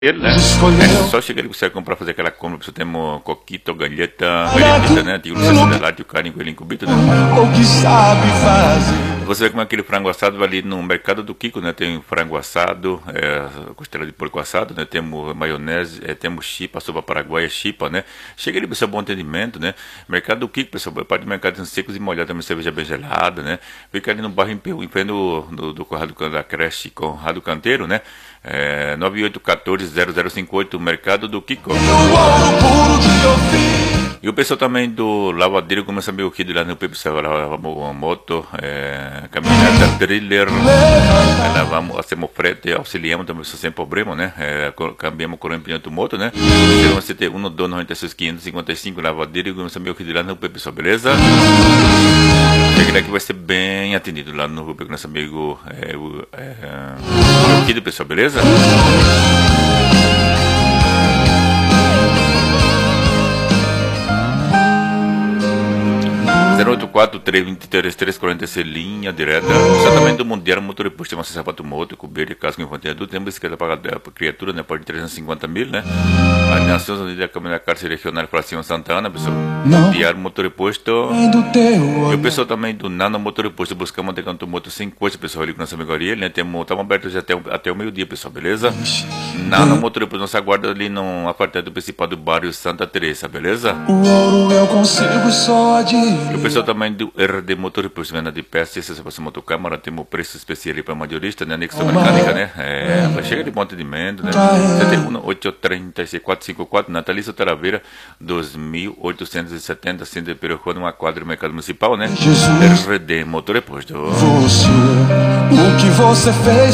Ele, né? É só chegar ali que você vai comprar, fazer aquela compra, você tem coquito, galheta, né? Tem o licença de lá, tem o carinho com ele encobrido, né? O que sabe fazer. Você vê como aquele frango assado ali no mercado do Kiko, né? Tem frango assado, costela de porco assado, né? Temos maionese, temos chipa, sopa paraguaia, chipa, né? Chega ali, pessoal, bom atendimento, né? Mercado do Kiko, pessoal, parte do mercado secos e molhados, também cerveja bem gelada, né? Fica ali no bairro em frente do Corrado da creche Conrado Canteiro, né? 9814-0058, Mercado do Kiko. E o pessoal também do lavadeiro começa a ver o que de lá no Pepe, lavamos moto, caminhoneta, trailer, lavamos, hacemos frete, auxiliamos também sem problema, né? Cambiamos corrente pneu do moto, né? Você tem 1, 2, 96, 555, lavadeiro e começa a ver o que de lá no Pepe, beleza? Chega aqui vai ser bem atendido lá no Pepe, nosso amigo, o que do pessoal, beleza? 084-323-346, linha direta. Exatamente do Mundial, motor e posto, você sapato moto, coberto, casco infantil, tudo. Tem bicicleta para criatura, né? Por 350 mil, né? A Nações Unidas, a Câmara da Cárcere Regional, Fração Santana, pessoal. Mundial, motor e posto. E o pessoal também do Nano Motor e Posto, buscamos de canto moto sem coisa, pessoal, ali com nossa amiga Ariel, né? Estamos abertos até o meio-dia, pessoal, beleza? Nano Motor e Posto, nossa guarda ali no apartamento principal do bairro Santa Teresa, beleza? O ouro eu consigo só adquirir. O pessoal também do RD Motor e Posto, venda de peças, se você motocâmara, temos preço especial ali para majorista, né? Anexo mecânica, né? Chega de bom atendimento, né? 718-36-454, Natalício Taraveira, 2870, Centro de Perocô, numa quadra do mercado municipal, né? RD Motor e Posto. Você, o que você fez?